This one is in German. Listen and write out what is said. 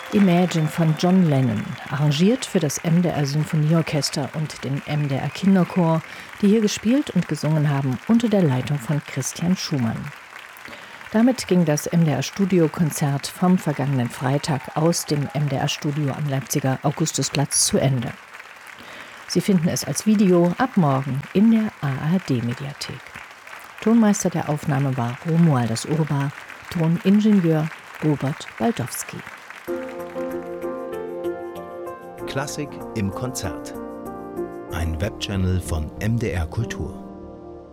Imagine von John Lennon, arrangiert für das MDR Symphonieorchester und den MDR Kinderchor, die hier gespielt und gesungen haben unter der Leitung von Christian Schumann. Damit ging das MDR-Studiokonzert vom vergangenen Freitag aus dem MDR-Studio am Leipziger Augustusplatz zu Ende. Sie finden es als Video ab morgen in der ARD-Mediathek. Tonmeister der Aufnahme war Romualdas Urbar, Toningenieur Robert Baldowski. Klassik im Konzert. Ein Webchannel von MDR Kultur.